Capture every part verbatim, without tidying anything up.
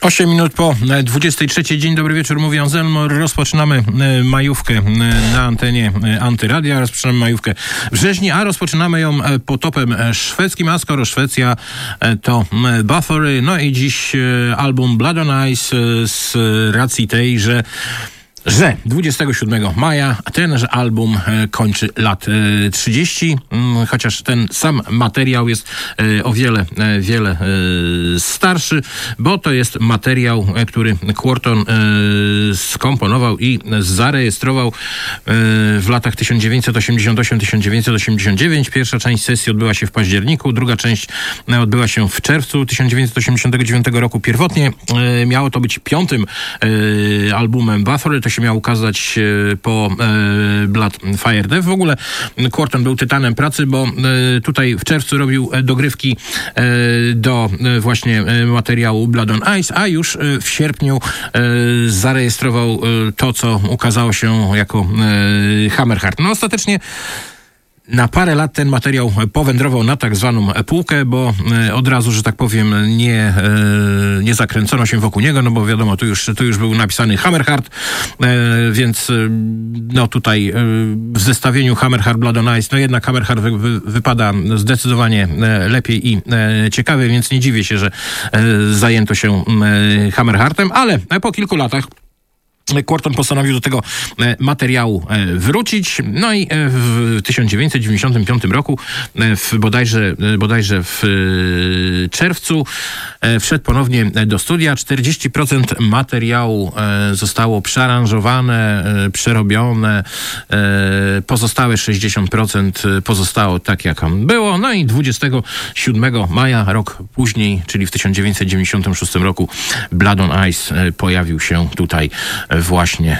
osiem minut po dwudziestej trzeciej. Dzień dobry wieczór, mówi Anselmo. Rozpoczynamy majówkę na antenie Antyradia. Rozpoczynamy majówkę w Rzeźni, a rozpoczynamy ją potopem szwedzkim. A skoro Szwecja, to Bathory. No i dziś album Blood on Ice z racji tej, że że dwudziestego siódmego maja tenże album kończy lat trzydzieści, chociaż ten sam materiał jest o wiele, wiele starszy, bo to jest materiał, który Quorthon skomponował i zarejestrował w latach tysiąc dziewięćset osiemdziesiąt osiem do tysiąc dziewięćset osiemdziesiąt dziewięć. Pierwsza część sesji odbyła się w październiku, druga część odbyła się w czerwcu tysiąc dziewięćset osiemdziesiątego dziewiątego roku. Pierwotnie miało to być piątym albumem Bathory, to się miał ukazać po e, Blood Fire Death. W ogóle Quorthon był tytanem pracy, bo e, tutaj w czerwcu robił dogrywki e, do e, właśnie e, materiału Blood on Ice, a już e, w sierpniu e, zarejestrował e, to, co ukazało się jako e, Hammerheart. No ostatecznie na parę lat ten materiał powędrował na tak zwaną półkę, bo od razu, że tak powiem, nie, nie zakręcono się wokół niego, no bo wiadomo, tu już, tu już był napisany Hammerheart, więc no tutaj w zestawieniu Hammerheart, Blood on Ice, no jednak Hammerheart wy, wy, wypada zdecydowanie lepiej i ciekawie, więc nie dziwię się, że zajęto się Hammerheartem, ale po kilku latach Quorthon postanowił do tego materiału wrócić. No i w tysiąc dziewięćset dziewięćdziesiątym piątym roku, w bodajże, bodajże w czerwcu, wszedł ponownie do studia. czterdzieści procent materiału zostało przearanżowane, przerobione. Pozostałe sześćdziesiąt procent pozostało tak, jak było. No i dwudziestego siódmego maja, rok później, czyli w tysiąc dziewięćset dziewięćdziesiątym szóstym roku, Blood on Ice pojawił się tutaj właśnie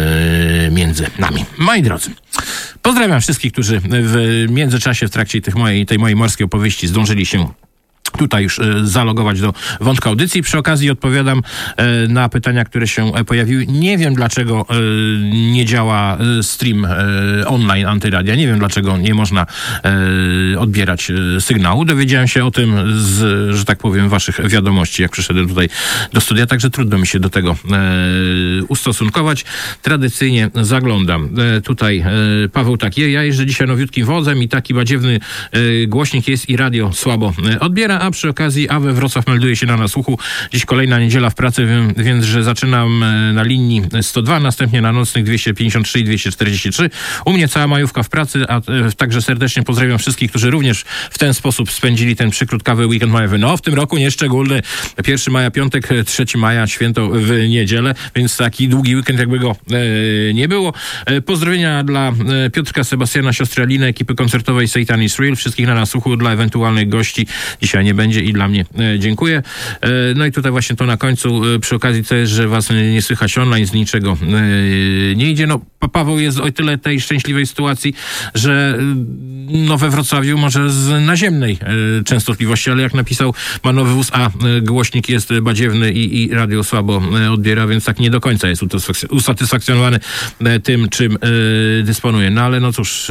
e, między nami. Moi drodzy, pozdrawiam wszystkich, którzy w międzyczasie, w trakcie tych mojej, tej mojej morskiej opowieści zdążyli się tutaj już e, zalogować do wątku audycji. Przy okazji odpowiadam e, na pytania, które się e, pojawiły. Nie wiem, dlaczego e, nie działa e, stream e, online Antyradia. Nie wiem, dlaczego nie można e, odbierać e, sygnału. Dowiedziałem się o tym z, że tak powiem, waszych wiadomości, jak przyszedłem tutaj do studia, także trudno mi się do tego e, ustosunkować. Tradycyjnie zaglądam. E, tutaj e, Paweł tak, ja jeżdżę dzisiaj nowiutkim wozem i taki badziewny e, głośnik jest i radio słabo e, odbiera, a przy okazji A W Wrocław melduje się na nasłuchu. Dziś kolejna niedziela w pracy, więc że zaczynam na linii sto dwa, następnie na nocnych dwieście pięćdziesiąt trzy i dwieście czterdzieści trzy. U mnie cała majówka w pracy, a także serdecznie pozdrawiam wszystkich, którzy również w ten sposób spędzili ten przykrótkawy weekend majowy. No, w tym roku nieszczególny. pierwszego maja piątek, trzeciego maja święto w niedzielę, więc taki długi weekend jakby go e, nie było. E, pozdrowienia dla e, Piotrka, Sebastiana, siostry Aliny, ekipy koncertowej Satan is Real, wszystkich na nasłuchu, dla ewentualnych gości. Dzisiaj nie będzie i dla mnie e, dziękuję. E, no i tutaj właśnie to na końcu, e, przy okazji to jest, że was nie słychać online, z niczego e, nie idzie. No, Paweł jest o tyle tej szczęśliwej sytuacji, że no we Wrocławiu może z naziemnej e, częstotliwości, ale jak napisał, ma nowy wóz, a e, głośnik jest badziewny i, i radio słabo e, odbiera, więc tak nie do końca jest usatysfakcjonowany e, tym, czym e, dysponuje. No ale no cóż, e,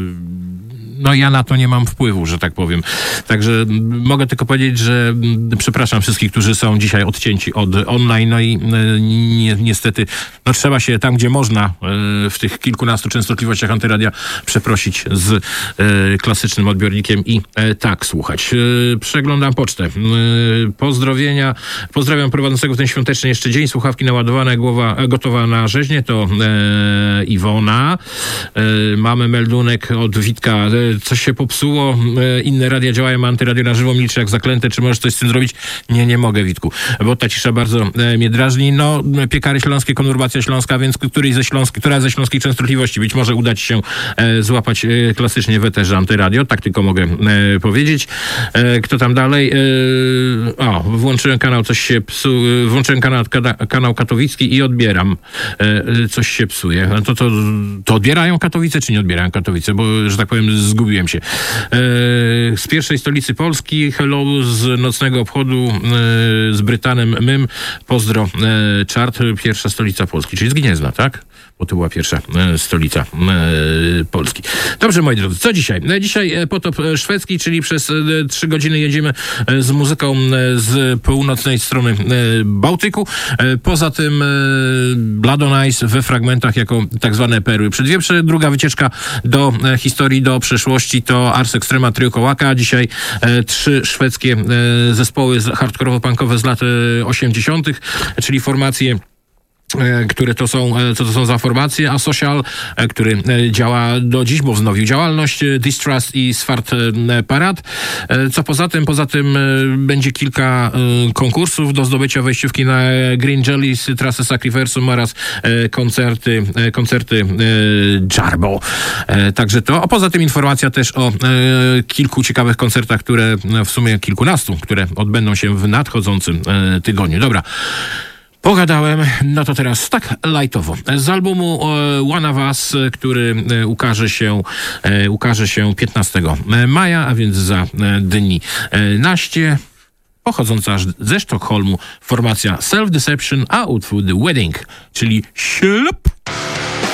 no ja na to nie mam wpływu, że tak powiem. Także mogę tylko powiedzieć, że przepraszam wszystkich, którzy są dzisiaj odcięci od online, no i ni- niestety no trzeba się tam, gdzie można w tych kilkunastu częstotliwościach Antyradia przeprosić z klasycznym odbiornikiem i tak słuchać. Przeglądam pocztę. Pozdrowienia. Pozdrawiam prowadzącego w ten świąteczny jeszcze dzień. Słuchawki naładowane, głowa gotowa na rzeźnię. To e, Iwona. E, mamy meldunek od Witka. Coś się popsuło, inne radia działają, Antyradio na żywo milczy jak zaklęte, czy możesz coś z tym zrobić? Nie, nie mogę, Witku, bo ta cisza bardzo e, mnie drażni. No, Piekary Śląskie, Konurbacja Śląska, więc któryś ze śląskich, która ze śląskiej częstotliwości być może uda ci się e, złapać e, klasycznie w eterze Antyradio, tak tylko mogę e, powiedzieć. E, kto tam dalej? E, o, włączyłem kanał, coś się psu, włączyłem kanał, kada, kanał katowicki i odbieram. E, coś się psuje. To, to, to odbierają Katowice, czy nie odbierają Katowice? Bo, że tak powiem, zgubiłem się. E, z pierwszej stolicy Polski, hello z nocnego obchodu e, z Brytanem Mym, pozdro e, czart, pierwsza stolica Polski, czyli z Gniezna, tak? bo to była pierwsza e, stolica e, Polski. Dobrze, moi drodzy, co dzisiaj? E, dzisiaj e, potop szwedzki, czyli przez e, trzy godziny jedziemy e, z muzyką e, z północnej strony e, Bałtyku. E, poza tym e, Blood on Ice we fragmentach jako tak zwane perły przedwieprze. Druga wycieczka do e, historii, do przeszłości to Ars Extrema Trio Kołaka. Dzisiaj e, trzy szwedzkie e, zespoły hardkorowo-punkowe z lat e, osiemdziesiątych, czyli formacje, które to są, co to są za formacje, a Social, który działa do dziś, bo wznowił działalność, Distrust i Swart Parad. Co poza tym, poza tym będzie kilka konkursów do zdobycia wejściówki na Green Jellies, trasę Sacriversum oraz koncerty, koncerty Jarbo. Także to, a poza tym informacja też o kilku ciekawych koncertach, które w sumie kilkunastu, które odbędą się w nadchodzącym tygodniu. Dobra. Pogadałem, no to teraz tak lightowo. Z albumu One of Us, który ukaże się, ukaże się piętnastego maja, a więc za dni naście, pochodząca aż ze Sztokholmu formacja Self Deception, a utwór The Wedding, czyli ślub.